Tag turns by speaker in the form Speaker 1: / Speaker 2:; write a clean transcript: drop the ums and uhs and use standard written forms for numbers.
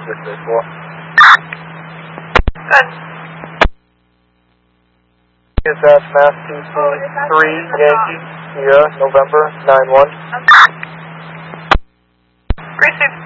Speaker 1: Good.
Speaker 2: Dispatch Mass TC 3 Yankee Sierra November 9-1.
Speaker 1: Precinct